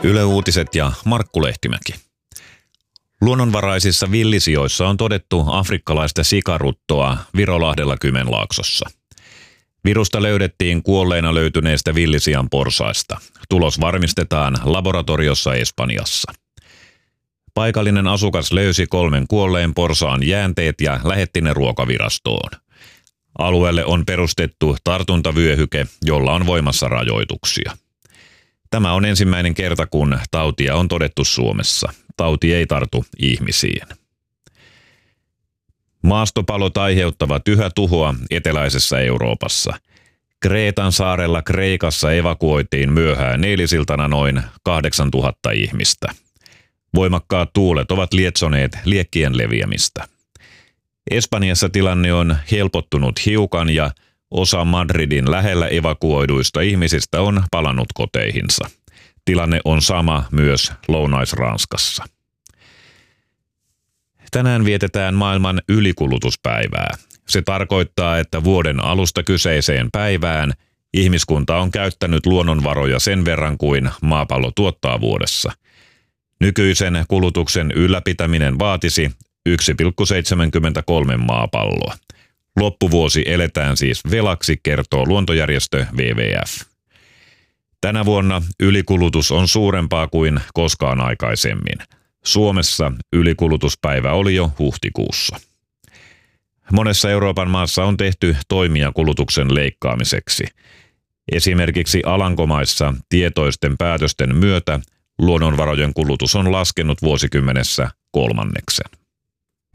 Yle Uutiset ja Markku Lehtimäki. Luonnonvaraisissa villisijoissa on todettu afrikkalaista sikaruttoa Virolahdella Kymenlaaksossa. Virusta löydettiin kuolleena löytyneestä villisian porsaista. Tulos varmistetaan laboratoriossa Espanjassa. Paikallinen asukas löysi 3 kuolleen porsaan jäänteet ja lähetti ne ruokavirastoon. Alueelle on perustettu tartuntavyöhyke, jolla on voimassa rajoituksia. Tämä on ensimmäinen kerta, kun tautia on todettu Suomessa. Tauti ei tartu ihmisiin. Maastopalot aiheuttavat yhä tuhoa eteläisessä Euroopassa. Kreetan saarella Kreikassa evakuoitiin myöhään eilisiltana noin 8000 ihmistä. Voimakkaat tuulet ovat lietsoneet liekkien leviämistä. Espanjassa tilanne on helpottunut hiukan ja osa Madridin lähellä evakuoiduista ihmisistä on palannut koteihinsa. Tilanne on sama myös Lounais-Ranskassa. Tänään vietetään maailman ylikulutuspäivää. Se tarkoittaa, että vuoden alusta kyseiseen päivään ihmiskunta on käyttänyt luonnonvaroja sen verran kuin maapallo tuottaa vuodessa. Nykyisen kulutuksen ylläpitäminen vaatisi 1,73 maapalloa. Loppuvuosi eletään siis velaksi, kertoo luontojärjestö WWF. Tänä vuonna ylikulutus on suurempaa kuin koskaan aikaisemmin. Suomessa ylikulutuspäivä oli jo huhtikuussa. Monessa Euroopan maassa on tehty toimia kulutuksen leikkaamiseksi. Esimerkiksi Alankomaissa tietoisten päätösten myötä luonnonvarojen kulutus on laskenut vuosikymmenessä 1/3.